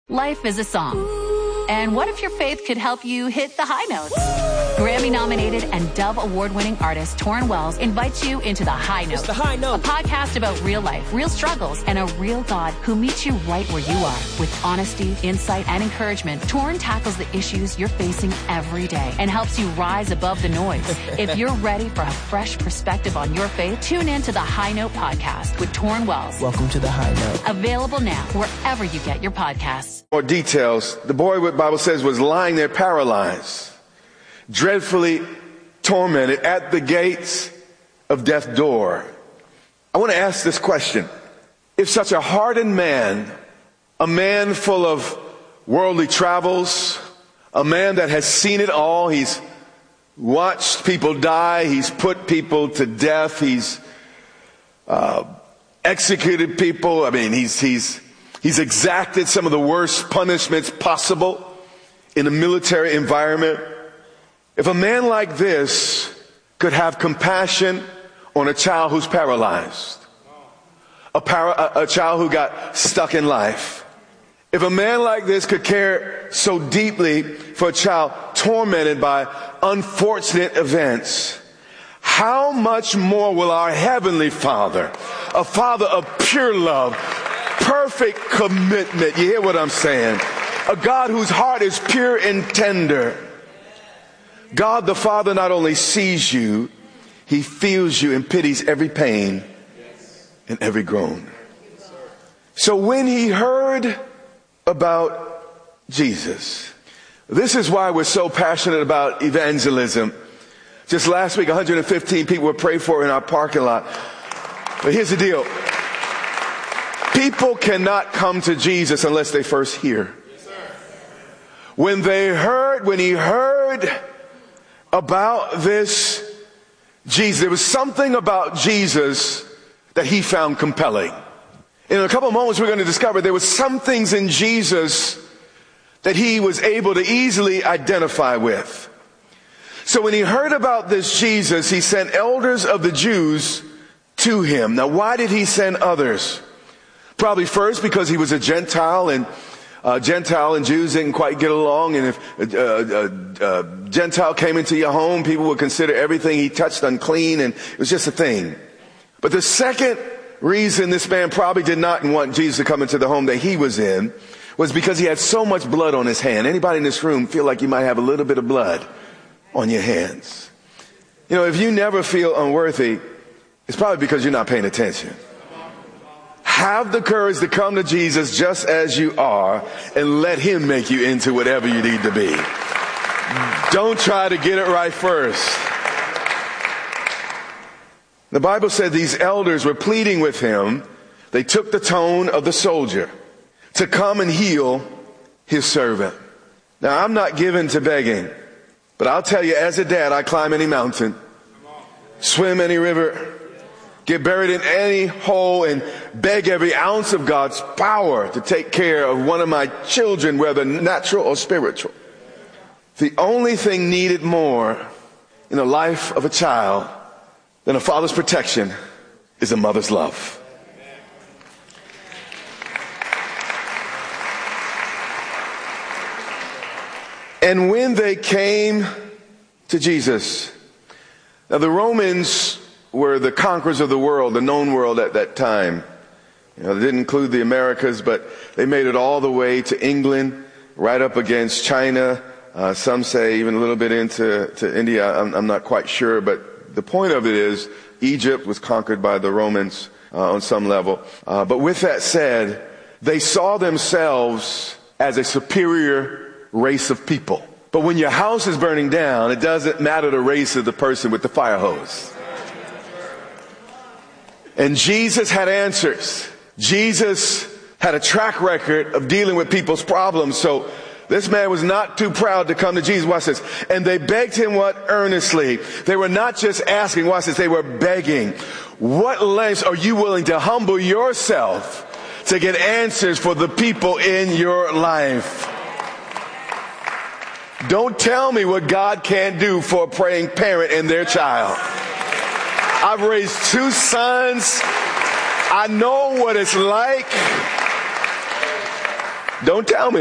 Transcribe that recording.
Life is a song. And what if your faith could help you hit the high notes? Grammy-nominated and Dove Award-winning artist Torrin Wells invites you into The High Note. It's The High Note. A podcast about real life, real struggles, and a real God who meets you right where you are. With honesty, insight, and encouragement, Torrin tackles the issues you're facing every day and helps you rise above the noise. If you're ready for a fresh perspective on your faith, tune in to The High Note podcast with Torrin Wells. Welcome to The High Note. Available now wherever you get your podcasts. More details. The boy, what the Bible says, was lying there paralyzed, dreadfully tormented at the gates of death's door. I want to ask this question. If such a hardened man, a man full of worldly travels, a man that has seen it all, he's watched people die, he's put people to death, he's executed people, he's exacted some of the worst punishments possible in a military environment. If a man like this could have compassion on a child who's paralyzed, a child who got stuck in life, if a man like this could care so deeply for a child tormented by unfortunate events, how much more will our Heavenly Father, a Father of pure love, perfect commitment, you hear what I'm saying, a God whose heart is pure and tender, God the Father not only sees you, He feels you and pities every pain and every groan. So when He heard about Jesus, this is why we're so passionate about evangelism. Just last week, 115 people were prayed for in our parking lot. But here's the deal. People cannot come to Jesus unless they first hear. When he heard about this Jesus, there was something about Jesus that he found compelling. In a couple of moments, we're going to discover there were some things in Jesus that he was able to easily identify with. So when he heard about this Jesus, he sent elders of the Jews to him. Now, why did he send others? Probably first because he was a Gentile, and Gentile and Jews didn't quite get along, and if a Gentile came into your home, people would consider everything he touched unclean, and it was just a thing. But the second reason this man probably did not want Jesus to come into the home that he was in was because he had so much blood on his hand. Anybody in this room feel like you might have a little bit of blood on your hands? You know, if you never feel unworthy, it's probably because you're not paying attention. Have the courage to come to Jesus just as you are and let him make you into whatever you need to be. Don't try to get it right first. The Bible said these elders were pleading with him. They took the tone of the soldier to come and heal his servant. Now, I'm not given to begging, but I'll tell you, as a dad, I climb any mountain, swim any river, get buried in any hole, and beg every ounce of God's power to take care of one of my children, whether natural or spiritual. The only thing needed more in the life of a child than a father's protection is a mother's love. And when they came to Jesus, now the Romans were the conquerors of the world, the known world at that time. You know, they didn't include the Americas, but they made it all the way to England, right up against China. Some say even a little bit into India. I'm not quite sure, but the point of it is Egypt was conquered by the Romans on some level. But with that said, they saw themselves as a superior race of people. But when your house is burning down, it doesn't matter the race of the person with the fire hose. And Jesus had answers. Jesus had a track record of dealing with people's problems. So this man was not too proud to come to Jesus. Watch this. And they begged him what? Earnestly. They were not just asking. Watch this. They were begging. What lengths are you willing to humble yourself to get answers for the people in your life? Don't tell me what God can't do for a praying parent and their child. I've raised 2 sons. I know what it's like. Don't tell me.